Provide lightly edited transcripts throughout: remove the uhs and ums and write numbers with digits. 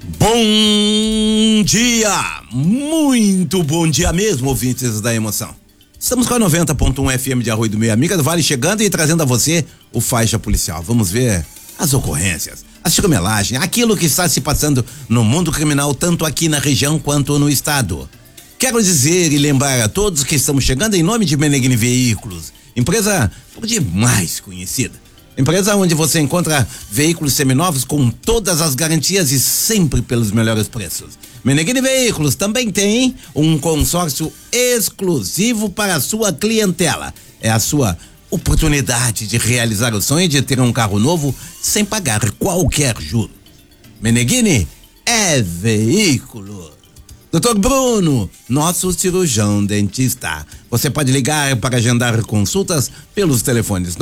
Bom dia, muito bom dia mesmo, ouvintes da emoção. Estamos com a 90.1 FM de Arroio do Meio, amiga do Vale, chegando e trazendo a você o Faixa Policial. Vamos ver as ocorrências, a churmelagem, aquilo que está se passando no mundo criminal, tanto aqui na região quanto no estado. Quero dizer e lembrar a todos que estamos chegando em nome de Meneghini Veículos, empresa por demais conhecida. Empresa onde você encontra veículos seminovos com todas as garantias e sempre pelos melhores preços. Meneghini Veículos também tem um consórcio exclusivo para a sua clientela. É a sua oportunidade de realizar o sonho de ter um carro novo sem pagar qualquer juro. Meneghini é veículo. Dr. Bruno, nosso cirurgião dentista. Você pode ligar para agendar consultas pelos telefones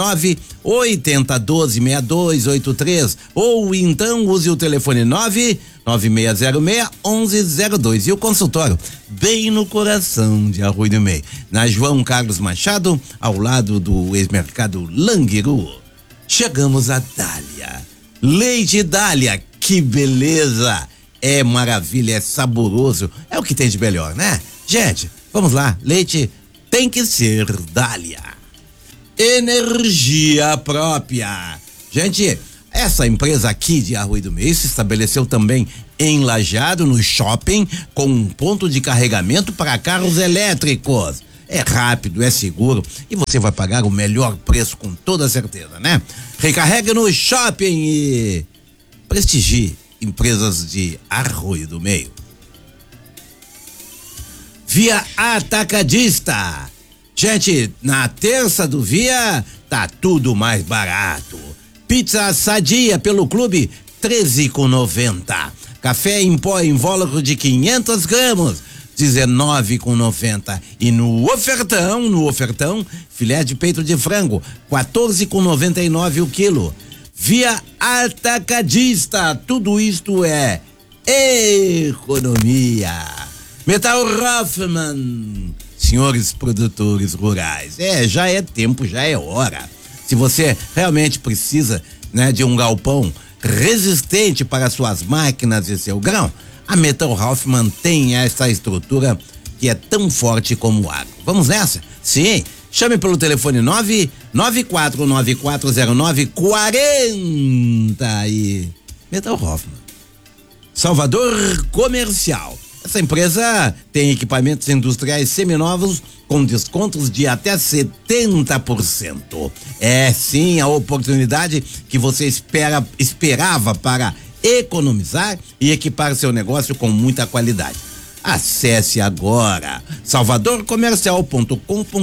980126283 ou então use o telefone 996061102 e o consultório bem no coração de Arroio do Meio, na João Carlos Machado, ao lado do ex-mercado Languiru. Chegamos a Dália. Leite Dália, que beleza! É maravilha, é saboroso, é o que tem de melhor, né? Gente, vamos lá, leite tem que ser Dália. Energia própria. Gente, essa empresa aqui de Arroio do Meio se estabeleceu também em Lajeado, no shopping, com um ponto de carregamento para carros elétricos. É rápido, é seguro e você vai pagar o melhor preço com toda certeza, né? Recarregue no shopping e prestigie empresas de Arroio do Meio. Via Atacadista. Gente, na terça do Via tá tudo mais barato. Pizza Sadia pelo clube 13,90. Café em pó invólucro de 500 gramas 19,90. E no ofertão, filé de peito de frango 14,99 o quilo. Via Atacadista, tudo isto é economia. Metal Hoffman, senhores produtores rurais, já é tempo, já é hora. Se você realmente precisa, né, de um galpão resistente para suas máquinas e seu grão, a Metal Hoffman tem essa estrutura que é tão forte como o agro. Vamos nessa? Sim. Chame pelo telefone 994940940 e Metal Hoffman. Salvador Comercial. Essa empresa tem equipamentos industriais seminovos com descontos de até 70%. É sim a oportunidade que você esperava para economizar e equipar seu negócio com muita qualidade. Acesse agora salvadorcomercial.com.br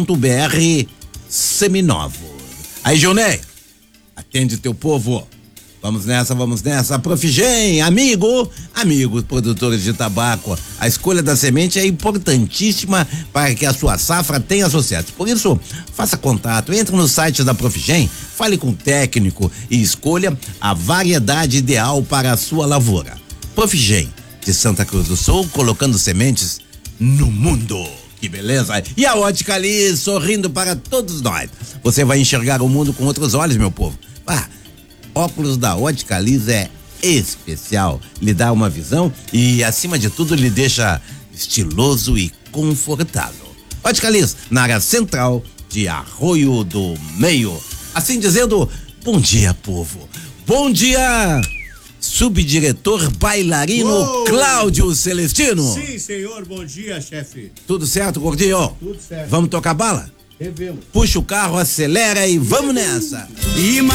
seminovo. Aí, Junei, atende teu povo. Vamos nessa. Profigem, amigos produtores de tabaco. A escolha da semente é importantíssima para que a sua safra tenha sucesso. Por isso, faça contato, entre no site da Profigem, fale com o técnico e escolha a variedade ideal para a sua lavoura. Profigem, de Santa Cruz do Sul, colocando sementes no mundo. Que beleza! E a Ótica Liz, sorrindo para todos nós. Você vai enxergar o mundo com outros olhos, meu povo. Óculos da Ótica Liz é especial. Lhe dá uma visão e, acima de tudo, lhe deixa estiloso e confortável. Ótica Liz, na área central de Arroio do Meio. Assim dizendo, bom dia, povo. Bom dia, subdiretor bailarino Cláudio Celestino. Sim, senhor, bom dia, chefe. Tudo certo, gordinho? Tudo certo. Vamos tocar bala? Devemos. Puxa o carro, acelera e vamos nessa.